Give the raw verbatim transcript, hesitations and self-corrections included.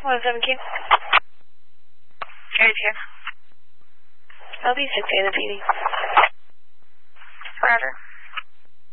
one seven Q. Area two. L B six A, the P D.